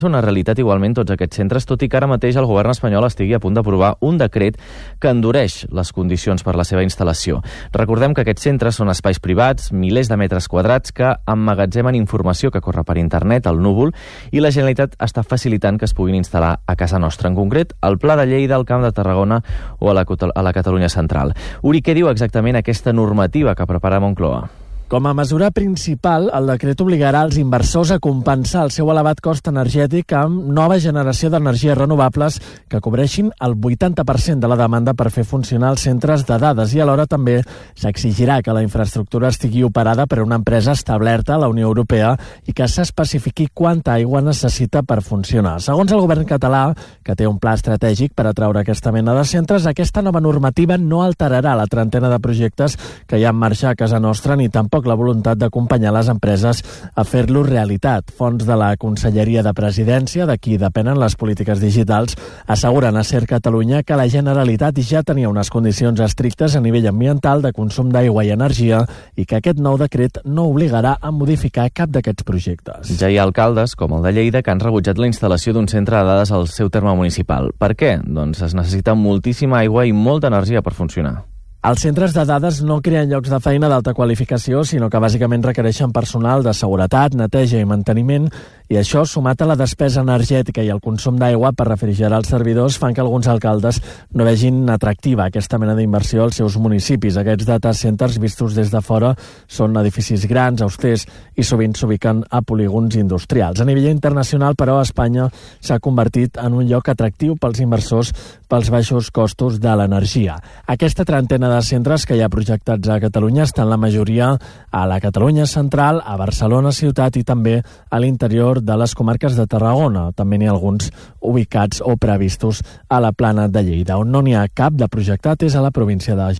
una realitat igualment tots aquests centres, tot i que ara mateix el govern espanyol estigui a punt d'aprovar un decret que endureix les condicions per la seva instal·lació. Recordem que aquests centres són espais privats, milers de metres quadrats que emmagatzemen informació que corre per internet, al núvol, i la Generalitat està facilitant que es puguin instal·lar a casa nostra, en concret al Pla de Lleida, al Camp de Tarragona o a la Catalunya Central. Uri, què diu exactament aquesta normativa que prepara Moncloa? Com a mesura principal, el decret obligarà els inversors a compensar el seu elevat cost energètic amb nova generació d'energies renovables que cobreixin el 80% de la demanda per fer funcionar els centres de dades i alhora també s'exigirà que la infraestructura estigui operada per una empresa establerta a la Unió Europea i que s'especifiqui quanta aigua necessita per funcionar. Segons el govern català, que té un pla estratègic per atraure aquesta mena de centres, aquesta nova normativa no alterarà la trentena de projectes que hi ha en marxa a casa nostra ni tampoc la voluntat d'acompanyar les empreses a fer-lo realitat. Fonts de la Conselleria de Presidència, de qui depenen les polítiques digitals, asseguren a Ser Catalunya que la Generalitat ja tenia unes condicions estrictes a nivell ambiental de consum d'aigua i energia i que aquest nou decret no obligarà a modificar cap d'aquests projectes. Ja hi ha alcaldes, com el de Lleida, que han rebutjat la instal·lació d'un centre de dades al seu terme municipal. Per què? Doncs es necessita moltíssima aigua i molta energia per funcionar. Els centres de dades no creen llocs de feina d'alta qualificació, sinó que bàsicament requereixen personal de seguretat, neteja i manteniment, i això, sumat a la despesa energètica i el consum d'aigua per refrigerar els servidors, fan que alguns alcaldes no vegin atractiva aquesta mena d'inversió als seus municipis. Aquests data centers, vistos des de fora, són edificis grans, austers i sovint s'ubiquen a polígons industrials. A nivell internacional, però, Espanya s'ha convertit en un lloc atractiu pels inversors pels baixos costos de l'energia. Aquesta trentena de centres que hi ha projectats a Catalunya estan la majoria a la Catalunya Central, a Barcelona ciutat i també a l'interior de les comarques de Tarragona. També n'hi ha alguns ubicats o previstos a la Plana de Lleida. On no n'hi ha cap de projectat és a la província de...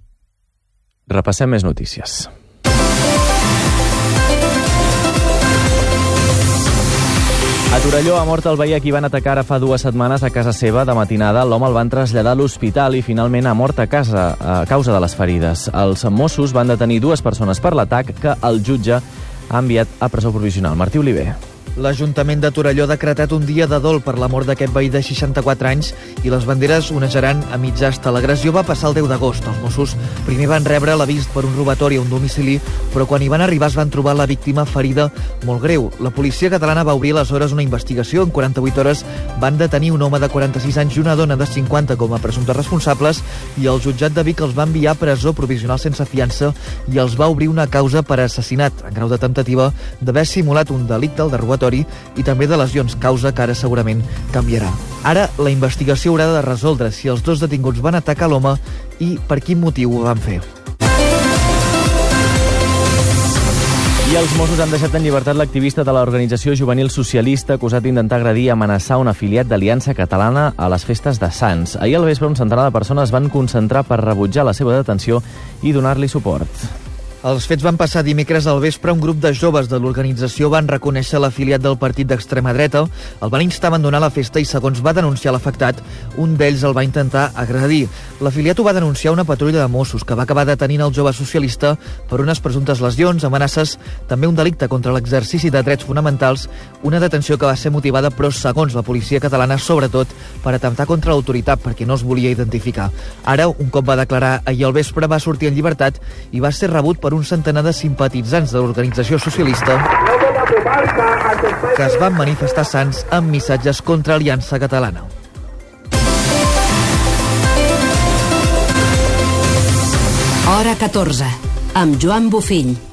Repassem més notícies. A Torelló ha mort el veí a qui van atacar ara fa 2 setmanes a casa seva. De matinada, l'home el van traslladar a l'hospital i finalment ha mort a casa a causa de les ferides. Els Mossos van detenir 2 persones per l'atac que el jutge ha enviat a presó provisional. Martí Oliver. L'Ajuntament de Torelló ha decretat un dia de dol per la mort d'aquest veí de 64 anys i les banderes onejaran a mig asta. L'agressió va passar el 10 d'agost. Els Mossos primer van rebre l'avís per un robatori a un domicili, però quan hi van arribar es van trobar la víctima ferida molt greu. La policia catalana va obrir aleshores una investigació. En 48 hores van detenir un home de 46 anys i una dona de 50 com a presumptes responsables i el jutjat de Vic els va enviar a presó provisional sense fiança i els va obrir una causa per assassinat en grau de temptativa d'haver simulat un delicte, el de robatori, i també de lesions, causa que ara segurament canviarà. Ara la investigació haurà de resoldre si els 2 detinguts van atacar l'home i per quin motiu ho van fer. I els Mossos han deixat en llibertat l'activista de l'organització juvenil socialista acusat d'intentar agredir i amenaçar un afiliat d'Aliança Catalana a les festes de Sants. Ahir al vespre un centenar de persones van concentrar per rebutjar la seva detenció i donar-li suport. Els fets van passar dimecres al vespre. Un grup de joves de l'organització van reconèixer l'afiliat del partit d'extrema dreta, el van instar a abandonar la festa i, segons va denunciar l'afectat, un d'ells el va intentar agredir. L'afiliat ho va denunciar una patrulla de Mossos, que va acabar detenint el jove socialista per unes presumptes lesions, amenaces, també un delicte contra l'exercici de drets fonamentals, una detenció que va ser motivada, però, segons la policia catalana, sobretot per atemptar contra l'autoritat, perquè no es volia identificar. Ara, un cop va declarar ahir al vespre, va sortir en llibertat i va ser rebut per un centenar de simpatitzants de l'organització socialista que es van manifestar a Sants amb missatges contra Aliança Catalana. Hora 14, amb Joan Bofill.